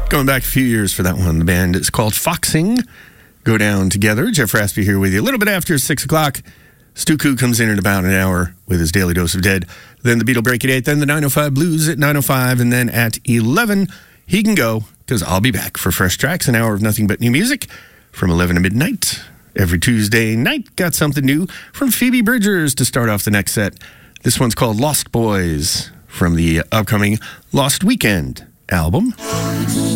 Going back a few years for that one. The band is called Foxing. Go Down Together. Jeff Raspy here with you. A little bit after 6 o'clock. Stu Koo comes in about an hour with his daily dose of dead. Then the Beatle break at 8. Then the 905 Blues at 905. And then at 11, he can go because I'll be back for Fresh Tracks, an hour of nothing but new music from 11 to midnight. Every Tuesday night, got something new from Phoebe Bridgers to start off the next set. This one's called Lost Boys from the upcoming Lost Weekend album.